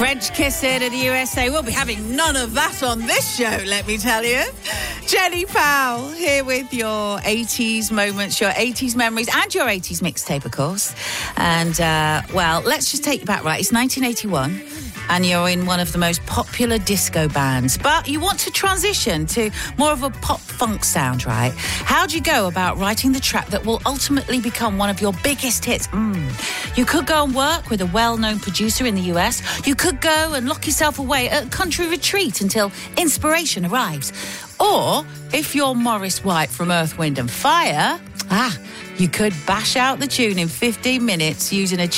French kissing in the USA. We'll be having none of that on this show, let me tell you. Jenny Powell here with your 80s moments, your 80s memories, and your 80s mixtape, of course. And, well, let's just take you back, right? It's 1981. And you're in one of the most popular disco bands, but you want to transition to more of a pop-funk sound, right? How do you go about writing the track that will ultimately become one of your biggest hits? You could go and work with a well-known producer in the US. You could go and lock yourself away at a country retreat until inspiration arrives. Or, if you're Maurice White from Earth, Wind and Fire, you could bash out the tune in 15 minutes using a